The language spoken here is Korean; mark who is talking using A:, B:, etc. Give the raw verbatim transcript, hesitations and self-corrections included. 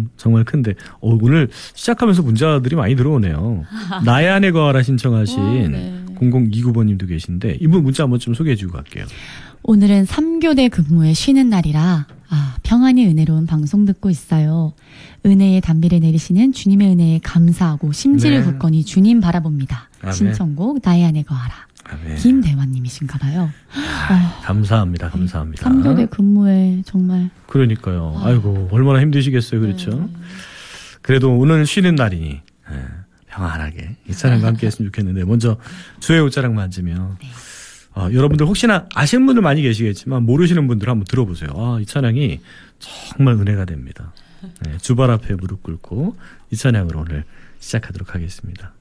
A: 정말 큰데 어, 오늘 시작하면서 문자들이 많이 들어오네요. 나의 안에 거하라 신청하신
B: 오, 네.
A: 공공이구 번님도 계신데 이분 문자 한번 좀 소개해주고 갈게요.
B: 오늘은 삼 교대 근무에 쉬는 날이라 아, 평안히 은혜로운 방송 듣고 있어요. 은혜의 단비를 내리시는 주님의 은혜에 감사하고 심지를
A: 네.
B: 굳건히 주님 바라봅니다.
A: 아멘.
B: 신청곡 나의 안에 거하라.
A: 아멘.
B: 김대환님이신가 봐요.
A: 아, 감사합니다. 감사합니다.
B: 삼 교대 근무에 정말.
A: 그러니까요.
B: 아.
A: 아이고 얼마나 힘드시겠어요. 그렇죠.
B: 네.
A: 그래도 오늘 쉬는 날이니 네, 평안하게 이 찬양과 함께 했으면 좋겠는데 먼저 주의 옷자락 만지며
B: 네.
A: 어, 여러분들 혹시나 아시는 분들 많이 계시겠지만 모르시는 분들 한번 들어보세요. 아, 이 찬양이 정말 은혜가 됩니다. 네, 주발 앞에 무릎 꿇고 이 찬양으로 오늘 시작하도록 하겠습니다.